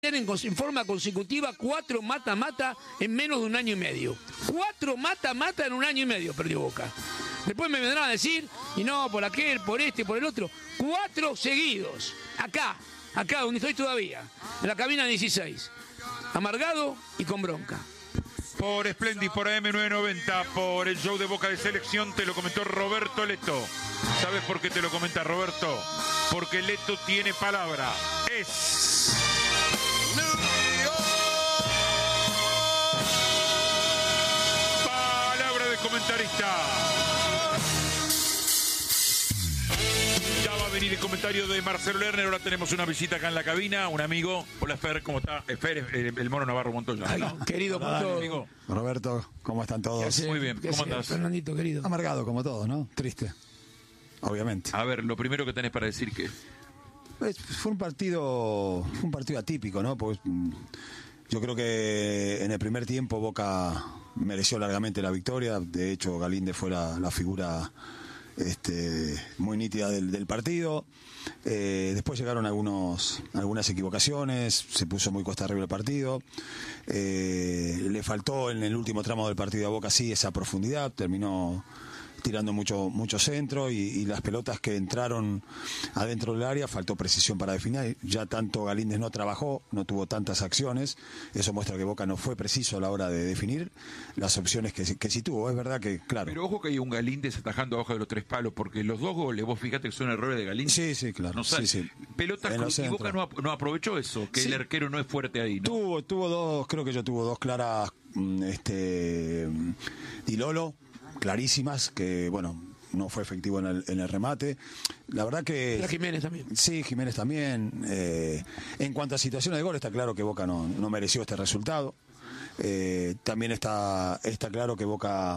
en forma consecutiva 4 mata-mata en menos de un año y medio. 4 mata-mata en un año y medio perdió Boca. Después me vendrán a decir, y no, por aquel, por este, por el otro. 4 seguidos. Acá donde estoy todavía. En la cabina 16. Amargado y con bronca. Por Splendid, por AM990, por el show de Boca de Selección, te lo comentó Roberto Leto. ¿Sabes por qué te lo comenta Roberto? Porque Leto tiene palabra. Es... palabra de comentarista. Ya va a venir el comentario de Marcelo Lerner. Ahora tenemos una visita acá en la cabina, un amigo. Hola Fer, ¿cómo está? Fer, el Mono Navarro Montoya. Ay, querido Hola, amigo. Roberto, ¿cómo están todos? Muy bien, ¿cómo andás? Fernandito, querido. Amargado como todos, ¿no? Triste, obviamente. A ver, lo primero que tenés para decir que... Fue un partido atípico, ¿no? Pues yo creo que en el primer tiempo Boca mereció largamente la victoria. De hecho, Galíndez fue la figura muy nítida del partido. Después llegaron algunas equivocaciones, se puso muy cuesta arriba el partido. Le faltó en el último tramo del partido a Boca sí esa profundidad, terminó tirando mucho centro y las pelotas que entraron adentro del área faltó precisión para definir. Ya tanto Galíndez no trabajó, no tuvo tantas acciones. Eso muestra que Boca no fue preciso a la hora de definir las opciones que sí tuvo. Es verdad que, claro. Pero ojo que hay un Galíndez atajando abajo de los 3 palos, porque los 2 goles, vos fíjate que son errores de Galíndez. Sí, claro. No sale. Sí. Pelotas y Boca no aprovechó eso, que el arquero no es fuerte ahí, ¿no? Tuvo dos, creo que tuvo 2 claras, Dilolo, clarísimas, que bueno, no fue efectivo en el remate. La verdad que... Pero Jiménez también. Sí, Jiménez también. En cuanto a situaciones de gol, está claro que Boca no mereció este resultado. También está claro que Boca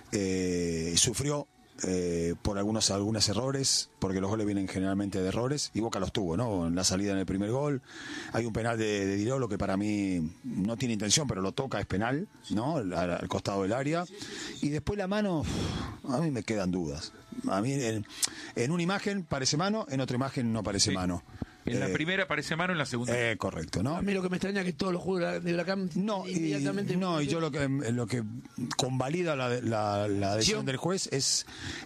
sufrió por algunos errores, porque los goles vienen generalmente de errores, y Boca los tuvo, ¿no? En la salida en el primer gol hay un penal de Dilolo que para mí no tiene intención, pero lo toca, es penal, ¿no? Al costado del área. Y después la mano, a mí me quedan dudas. A mí en una imagen parece mano, en otra imagen no parece mano. En la primera parece mano, en la segunda. Correcto, ¿no? A mí lo que me extraña es que todos los jugadores de Huracán inmediatamente... Y yo lo que convalida la decisión del juez es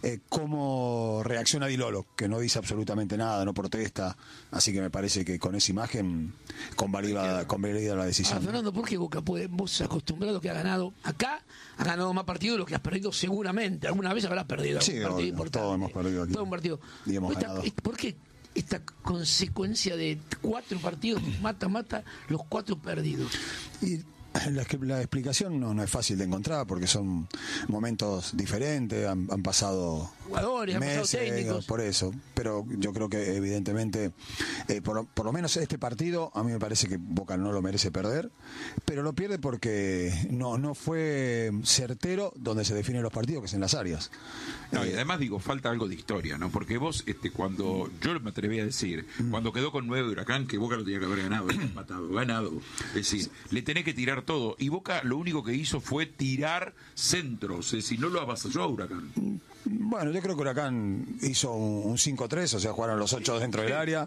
cómo reacciona Dilolo, que no dice absolutamente nada, no protesta, así que me parece que con esa imagen convalida la decisión. Fernando, ¿por qué Boca puede? Vos acostumbrado que ha ganado acá, ha ganado más partidos de lo que has perdido seguramente. Alguna vez habrás perdido algún partido importante. Todos hemos perdido aquí. Todo un partido. Y hemos ganado. ¿Por qué esta consecuencia de 4 partidos mata, los 4 perdidos? Y la explicación no es fácil de encontrar, porque son momentos diferentes, han pasado jugadores, meses, han pasado técnicos. Por eso, pero yo creo que evidentemente, por lo menos este partido, a mí me parece que Boca no lo merece perder, pero lo pierde porque no fue certero donde se definen los partidos, que es en las áreas. No, y además falta algo de historia, ¿no? Porque vos, cuando yo me atreví a decir, cuando quedó con 9 de Huracán, que Boca lo tenía que haber ganado. Es decir, le tenés que tirar todo. Y Boca lo único que hizo fue tirar centros, es decir, no lo avasalló a Huracán. Bueno, yo creo que Huracán hizo un 5-3, o sea, jugaron los 8 dentro del área,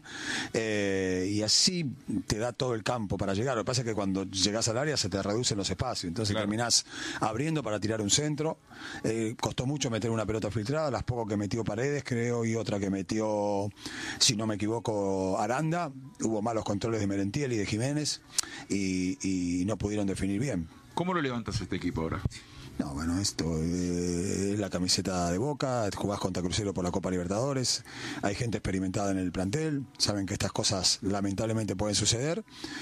y así te da todo el campo para llegar. Lo que pasa es que cuando llegás al área se te reducen los espacios, entonces terminás abriendo para tirar un centro. Costó mucho meter una pelota filtrada, las pocas que metió Paredes, creo, y otra que metió, si no me equivoco, Aranda. Hubo malos controles de Merentiel y de Jiménez, y no pudieron definir bien. ¿Cómo lo levantas este equipo ahora? No, bueno, esto es la camiseta de Boca, jugás contra Cruzeiro por la Copa Libertadores, hay gente experimentada en el plantel, saben que estas cosas lamentablemente pueden suceder.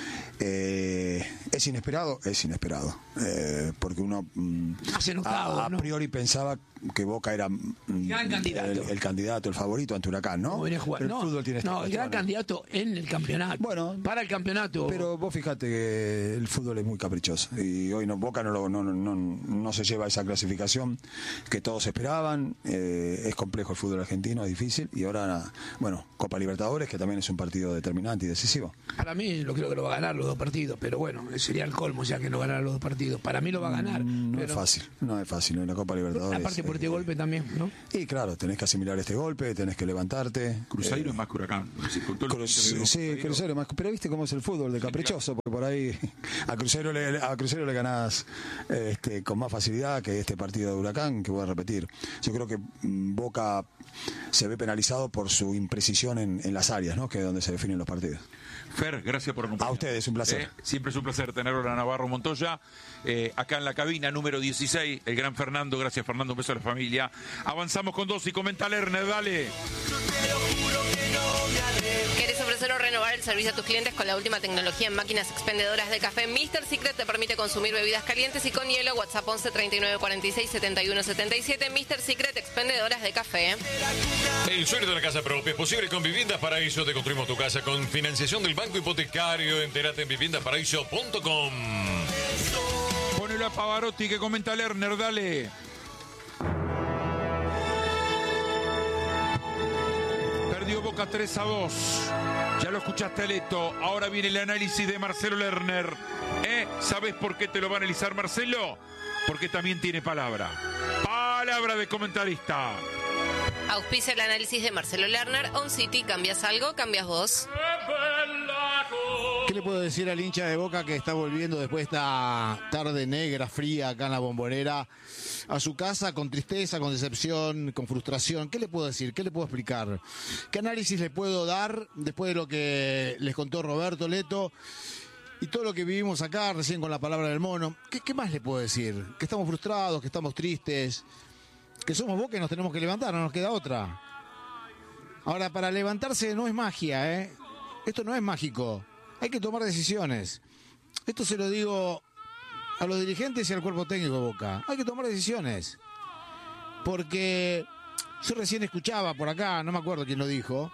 ¿Es inesperado? Es inesperado, porque uno a priori pensaba que Boca era el candidato, el favorito ante Huracán, ¿no? Pero el fútbol tiene el gran candidato en el campeonato. Bueno, para el campeonato. Pero vos fíjate que el fútbol es muy caprichoso y hoy Boca no se se lleva esa clasificación que todos esperaban. Es complejo el fútbol argentino, es difícil. Y ahora, bueno, Copa Libertadores, que también es un partido determinante y decisivo. Para mí, creo que lo va a ganar los 2 partidos, pero bueno, sería el colmo ya que no ganara los 2 partidos. Para mí lo va a ganar. No pero... no es fácil en la Copa Libertadores. Aparte por este golpe también, ¿no? Y claro, tenés que asimilar este golpe, tenés que levantarte. Cruzeiro es más que Huracán. Sí, Cruzeiro más. Pero viste cómo es el fútbol de caprichoso, porque por ahí a Cruzeiro le ganás con más facilidad que este partido de Huracán, que voy a repetir. Yo creo que Boca se ve penalizado por su imprecisión en las áreas, ¿no? Que es donde se definen los partidos. Fer, gracias por acompañarnos. A ustedes, un placer. Siempre es un placer tenerlo a Navarro Montoya. Acá en la cabina número 16, el gran Fernando. Gracias, Fernando. Un beso a la familia. Avanzamos con 2 y comenta Lerner, dale. ¿Querés ofrecer o renovar el servicio a tus clientes con la última tecnología en máquinas expendedoras de café? Mr. Secret te permite consumir bebidas calientes y con hielo. WhatsApp 11 39 46 71 77. Mr. Secret, expendedoras de café. El sueño de la casa propia es posible con Viviendas Paraíso. Te construimos tu casa con financiación del Banco Hipotecario. Entérate en viviendasparaíso.com. Ponelo a Pavarotti que comenta Lerner, dale. Perdió Boca 3-2. Ya lo escuchaste, Leto. Ahora viene el análisis de Marcelo Lerner. ¿Sabes por qué te lo va a analizar Marcelo? Porque también tiene palabra. Palabra de comentarista. Auspicia el análisis de Marcelo Lerner. On City, ¿cambias algo? ¿Cambias vos? ¿Qué le puedo decir al hincha de Boca que está volviendo después de esta tarde negra, fría, acá en la Bombonera, a su casa con tristeza, con decepción, con frustración? ¿Qué le puedo decir? ¿Qué le puedo explicar? ¿Qué análisis le puedo dar después de lo que les contó Roberto, Leto y todo lo que vivimos acá recién con la palabra del mono? ¿Qué más le puedo decir? Que estamos frustrados, que estamos tristes, que somos Boca y nos tenemos que levantar, no nos queda otra. Ahora, para levantarse no es magia, ¿eh? Esto no es mágico. Hay que tomar decisiones. Esto se lo digo a los dirigentes y al cuerpo técnico de Boca. Hay que tomar decisiones. Porque yo recién escuchaba por acá, no me acuerdo quién lo dijo,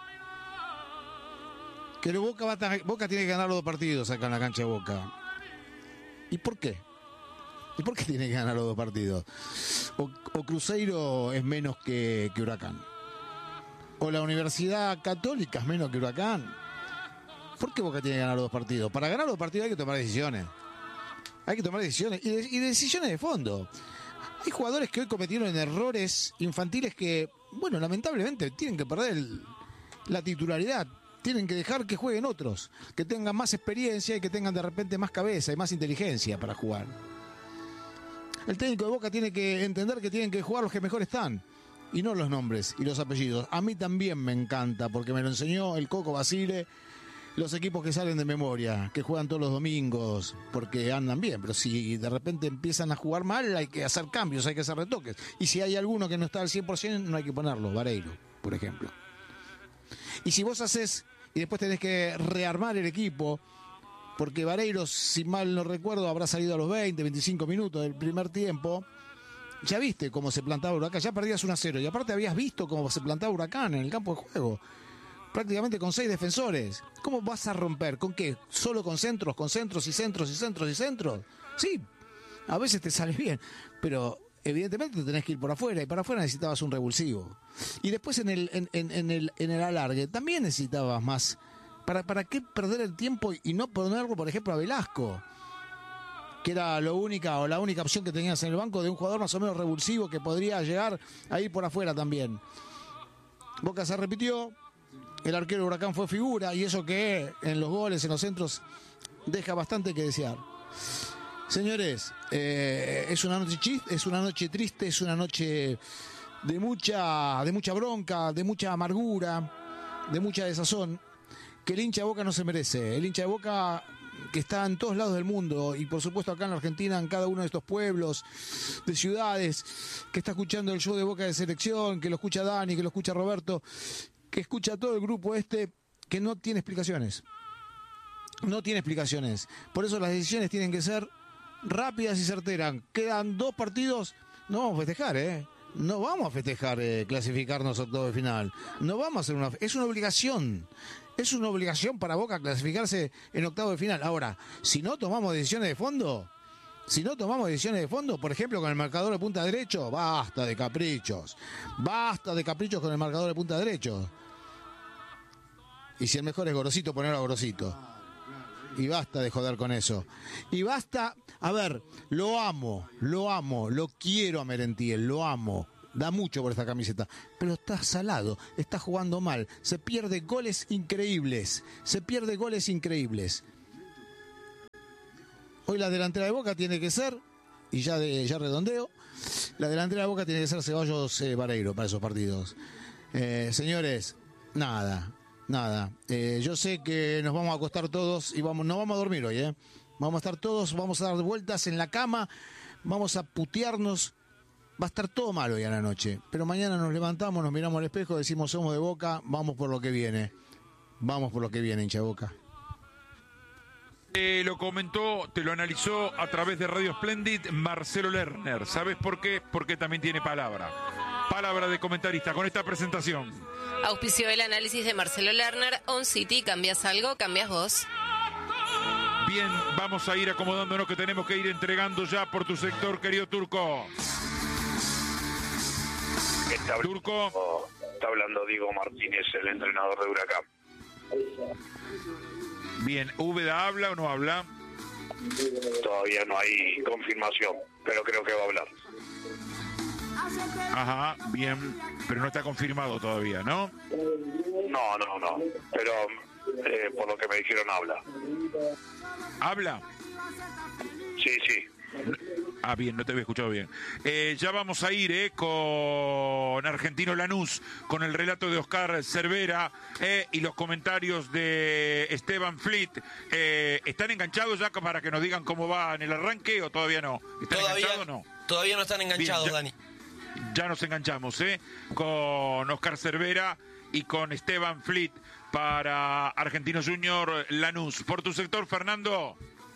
que Boca tiene que ganar los 2 partidos acá en la cancha de Boca. ¿Y por qué? ¿Y por qué tiene que ganar los 2 partidos? O Cruzeiro es menos que Huracán. O la Universidad Católica es menos que Huracán. ¿Por qué Boca tiene que ganar los 2 partidos? Para ganar los 2 partidos hay que tomar decisiones. Hay que tomar decisiones. Y decisiones de fondo. Hay jugadores que hoy cometieron errores infantiles que, bueno, lamentablemente tienen que perder la titularidad. Tienen que dejar que jueguen otros. Que tengan más experiencia y que tengan de repente más cabeza y más inteligencia para jugar. El técnico de Boca tiene que entender que tienen que jugar los que mejor están. Y no los nombres y los apellidos. A mí también me encanta, porque me lo enseñó el Coco Basile. Los equipos que salen de memoria, que juegan todos los domingos, porque andan bien, pero si de repente empiezan a jugar mal, hay que hacer cambios, hay que hacer retoques. Y si hay alguno que no está al 100%, no hay que ponerlo, Vareiro, por ejemplo. Y si vos haces, y después tenés que rearmar el equipo, porque Vareiro, si mal no recuerdo, habrá salido a los 20, 25 minutos del primer tiempo. Ya viste cómo se plantaba Huracán, ya perdías 1-0, y aparte habías visto cómo se plantaba Huracán en el campo de juego. Prácticamente con 6 defensores. ¿Cómo vas a romper? ¿Con qué? ¿Solo con centros y centros y centros y centros? Sí, a veces te sale bien, pero evidentemente tenés que ir por afuera, y para afuera necesitabas un revulsivo. Y después en el alargue también necesitabas más. ¿Para qué perder el tiempo y no ponerlo, por ejemplo, a Velasco? Que era la única opción que tenías en el banco de un jugador más o menos revulsivo que podría llegar a ir por afuera también. Boca se repitió. El arquero Huracán fue figura, y eso que en los goles, en los centros, deja bastante que desear. Señores, es una noche triste, es una noche de mucha bronca, de mucha amargura, de mucha desazón, que el hincha de Boca no se merece. El hincha de Boca, que está en todos lados del mundo, y por supuesto acá en la Argentina, en cada uno de estos pueblos, de ciudades, que está escuchando el show de Boca de Selección, que lo escucha Dani, que lo escucha Roberto, que escucha todo el grupo que no tiene explicaciones. No tiene explicaciones. Por eso las decisiones tienen que ser rápidas y certeras. Quedan 2 partidos, no vamos a festejar, No vamos a festejar clasificarnos a octavos de final. No vamos a hacer es una obligación. Es una obligación para Boca clasificarse en octavos de final. Ahora, si no tomamos decisiones de fondo, Si no tomamos decisiones de fondo, por ejemplo, con el marcador de punta derecho, basta de caprichos. Basta de caprichos con el marcador de punta derecho. Y si el mejor es Gorosito, ponerlo a Gorosito. Y basta de joder con eso. Y basta, a ver, lo amo, lo quiero a Merentiel, lo amo. Da mucho por esta camiseta, pero está salado, está jugando mal, se pierde goles increíbles. Hoy la delantera de Boca tiene que ser, y ya redondeo, la delantera de Boca tiene que ser Ceballos Vareiro para esos partidos. Señores, nada. Yo sé que nos vamos a acostar todos y no vamos a dormir hoy, Vamos a estar todos, vamos a dar vueltas en la cama, vamos a putearnos. Va a estar todo mal hoy a la noche, pero mañana nos levantamos, nos miramos al espejo, decimos somos de Boca, vamos por lo que viene, hincha Boca. Lo comentó, te lo analizó a través de Radio Splendid Marcelo Lerner. ¿Sabes por qué? Porque también tiene palabra de comentarista con esta presentación. Auspició el análisis de Marcelo Lerner. On City, ¿cambias algo? ¿Cambias vos? Bien, vamos a ir acomodándonos que tenemos que ir entregando ya por tu sector, querido Turco. Turco. Está hablando Diego Martínez, el entrenador de Huracán. Bien, ¿Úbeda habla o no habla? Todavía no hay confirmación, pero creo que va a hablar. Ajá, bien, pero no está confirmado todavía, ¿no? No, pero por lo que me dijeron habla. ¿Habla? Sí. Ah, bien, no te había escuchado bien. Ya vamos a ir con Argentino Lanús, con el relato de Oscar Cervera y los comentarios de Esteban Fleet. ¿Están enganchados ya para que nos digan cómo va en el arranque o todavía no? ¿Están enganchados o no? Todavía no están enganchados, bien, Dani. Ya nos enganchamos, con Oscar Cervera y con Esteban Fleet para Argentino Junior Lanús. Por tu sector, Fernando.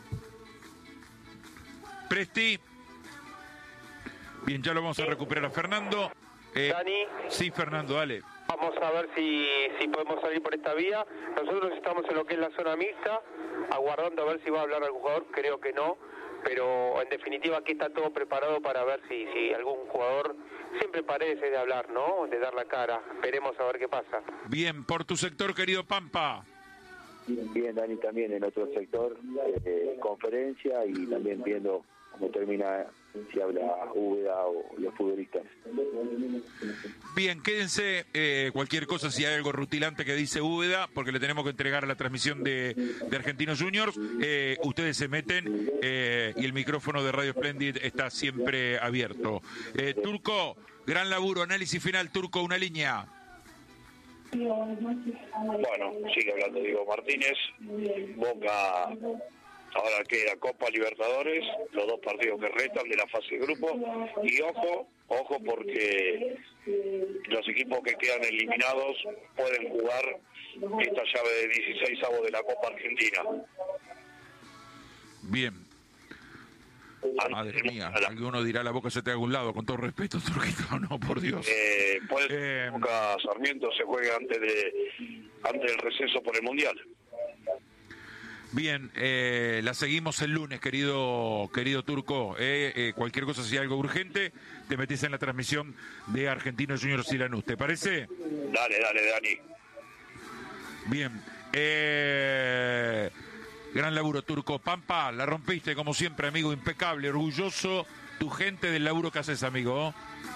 Presti. Bien, ya lo vamos a recuperar a Fernando. Dani. Sí, Fernando, dale. Vamos a ver si podemos salir por esta vía. Nosotros estamos en lo que es la zona mixta, aguardando a ver si va a hablar algún jugador. Creo que no, pero en definitiva aquí está todo preparado para ver si algún jugador siempre parece de hablar, ¿no? De dar la cara. Veremos a ver qué pasa. Bien, por tu sector, querido Pampa. Bien, Dani, también en otro sector, conferencia y también viendo cómo termina, si habla Úbeda o los futbolistas. Bien, quédense, cualquier cosa, si hay algo rutilante que dice Úbeda, porque le tenemos que entregar la transmisión de Argentinos Juniors, ustedes se meten y el micrófono de Radio Splendid está siempre abierto. Turco, gran laburo, análisis final, Turco, una línea. Bueno, sigue hablando Diego Martínez. Boca ahora queda Copa Libertadores, los dos partidos que restan de la fase de grupo. Y ojo porque los equipos que quedan eliminados pueden jugar esta llave de 16avos de la Copa Argentina. Bien. Madre mía, alguno dirá la Boca se te haga un lado, con todo respeto, Turquito, no, por Dios. Boca Sarmiento se juega antes del receso por el Mundial. Bien, la seguimos el lunes, querido Turco. Cualquier cosa, si hay algo urgente, te metes en la transmisión de Argentinos Juniors y Lanús, ¿te parece? Dale, Dani. Bien. Gran laburo, Turco. Pampa, la rompiste como siempre, amigo, impecable, orgulloso tu gente del laburo que haces, amigo.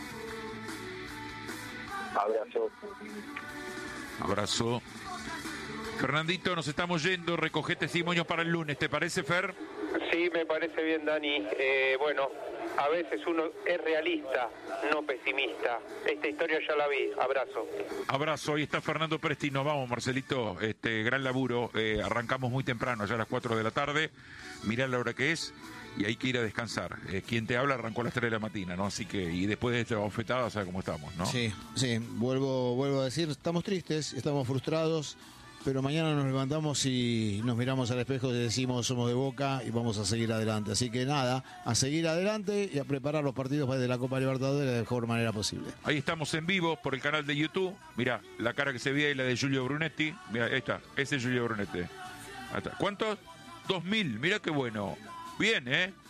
Abrazo. Fernandito, nos estamos yendo, recoge testimonios para el lunes, ¿te parece, Fer? Sí, me parece bien, Dani. Bueno, a veces uno es realista, no pesimista. Esta historia ya la vi. Abrazo. Ahí está Fernando Prestino. Vamos, Marcelito, gran laburo. Arrancamos muy temprano, allá a las 4 de la tarde. Mirá la hora que es y hay que ir a descansar. Quien te habla arrancó a las 3 de la mañana, ¿no? Así que, y después de esta bofetada, ¿sabes cómo estamos, no? Sí, vuelvo a decir, estamos tristes, estamos frustrados. Pero mañana nos levantamos y nos miramos al espejo y decimos somos de Boca y vamos a seguir adelante. Así que nada, a seguir adelante y a preparar los partidos de la Copa Libertadores de la mejor manera posible. Ahí estamos en vivo por el canal de YouTube. Mirá, la cara que se ve ahí, la de Giulio Brunetti. Mirá, ahí está, ese es Giulio Brunetti. Ahí está. ¿Cuántos? 2000, mirá qué bueno. Bien,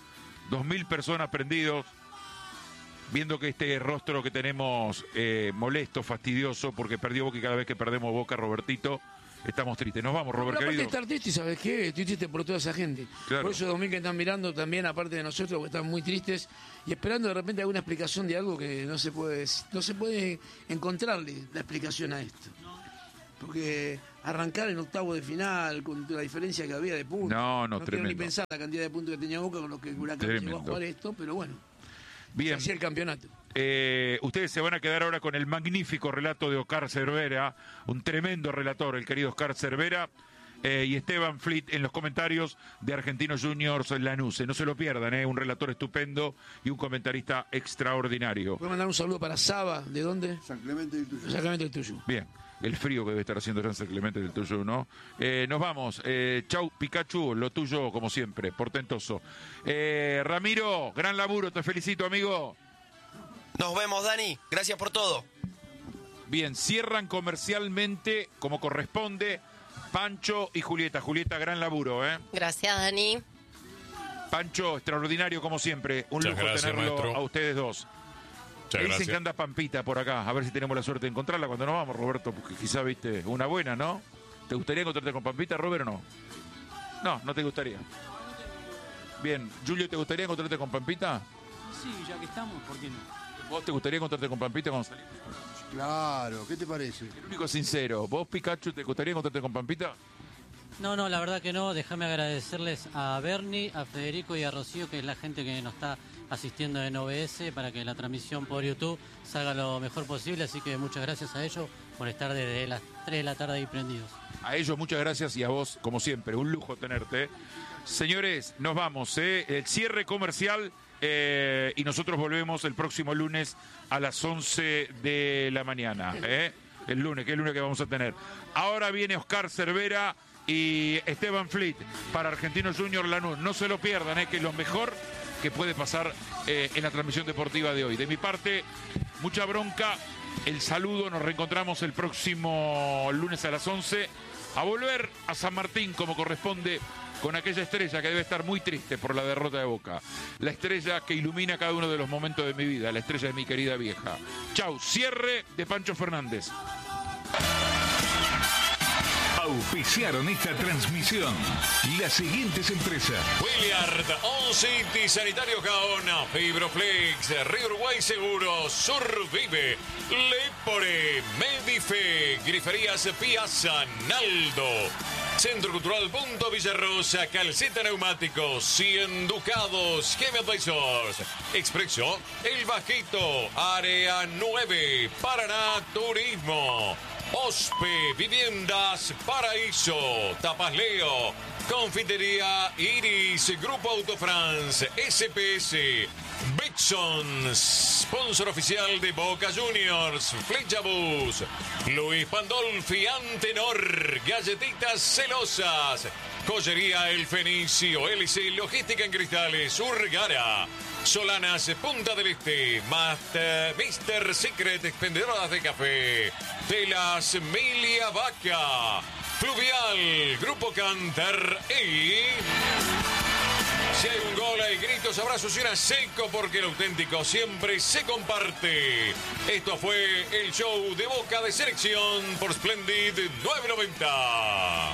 2.000 personas prendidos, viendo que este rostro que tenemos molesto, fastidioso, porque perdió Boca y cada vez que perdemos Boca, Robertito, estamos tristes. Nos vamos, Robert, Pero aparte querido. de estar triste, ¿sabes qué? Estoy triste por toda esa gente. Claro. Por eso 2.000 que están mirando también, aparte de nosotros, que están muy tristes y esperando de repente alguna explicación de algo que no se puede encontrarle la explicación a esto. Porque arrancar en octavo de final con la diferencia que había de puntos. No, quiero tremendo. ni pensar la cantidad de puntos que tenía Boca con los que Huracán Tremendo. llegó a jugar esto, pero bueno. Bien. Así el campeonato. Ustedes se van a quedar ahora con el magnífico relato de Oscar Cervera, un tremendo relator, el querido Oscar Cervera, y Esteban Fleet en los comentarios de Argentinos Juniors Lanús. No se lo pierdan, un relator estupendo y un comentarista extraordinario. Voy a mandar un saludo para Saba, ¿de dónde? San Clemente del Tuyo. San Clemente del Tuyo. Bien, el frío que debe estar haciendo San Clemente del Tuyo, ¿no? Nos vamos. Chau, Pikachu, lo tuyo como siempre, portentoso. Ramiro, gran laburo, te felicito, amigo. Nos vemos, Dani. Gracias por todo. Bien, cierran comercialmente como corresponde Pancho y Julieta. Julieta, gran laburo, ¿eh? Gracias, Dani. Pancho, extraordinario como siempre. Un Muchas lujo gracias, tenerlo maestro. a ustedes dos. Muchas Me dicen gracias. que anda Pampita por acá. A ver si tenemos la suerte de encontrarla cuando nos vamos, Roberto. Porque quizá, viste, una buena, ¿no? ¿Te gustaría encontrarte con Pampita, Robert, o no? No, no te gustaría. Bien, Julio, ¿te gustaría encontrarte con Pampita? Sí, ya que estamos, ¿por qué no? ¿Vos te gustaría encontrarte con Pampita cuando salís? Claro, ¿qué te parece? El único sincero. ¿Vos, Pikachu, te gustaría encontrarte con Pampita? No, la verdad que no. Déjame agradecerles a Bernie, a Federico y a Rocío, que es la gente que nos está asistiendo en OBS para que la transmisión por YouTube salga lo mejor posible. Así que muchas gracias a ellos por estar desde las 3 de la tarde ahí prendidos. A ellos muchas gracias y a vos, como siempre, un lujo tenerte. Señores, nos vamos, el cierre comercial y nosotros volvemos el próximo lunes a las 11 de la mañana. El lunes, que es el lunes que vamos a tener. Ahora viene Oscar Cervera y Esteban Fleet para Argentinos Juniors Lanús. No se lo pierdan, que es lo mejor que puede pasar en la transmisión deportiva de hoy. De mi parte, mucha bronca, el saludo, nos reencontramos el próximo lunes a las 11 a volver a San Martín como corresponde con aquella estrella que debe estar muy triste por la derrota de Boca. La estrella que ilumina cada uno de los momentos de mi vida, la estrella de mi querida vieja. Chau, cierre de Pancho Fernández. Auspiciaron esta transmisión las siguientes empresas: Williard, On City, Sanitario Gaona, Fibroflex, Río Uruguay Seguros, Survive, Lepore, Medife, Griferías Piazza, Naldo, Centro Cultural Punto Villarrosa, Calceta Neumáticos, 100 Ducados, Game Advisors, Expreso, El Bajito, Área 9, Paraná Turismo, Ospe, Viviendas Paraíso, Tapas Leo, Confitería Iris, Grupo Autofrance, SPS, Betson, sponsor oficial de Boca Juniors, Flecha Bus, Luis Pandolfi, Antenor, Galletitas Celosas, Joyería El Fenicio, LC Logística en Cristales, Urgara, Solanas, Punta del Este, Mr. Secret, expendedoras de café, Telas Milia Vaca, Fluvial, Grupo Canter y... Si hay un gol, hay gritos, abrazos y una seco porque el auténtico siempre se comparte. Esto fue el show de Boca de Selección por Splendid 990.